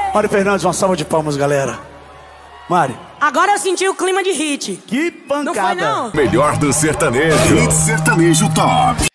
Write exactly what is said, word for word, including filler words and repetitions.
Mário Fernandes, uma salva de palmas, galera. Mário. Agora eu senti o clima de hit. Que pancada. Não foi, não? Melhor do sertanejo. Hit Sertanejo Top.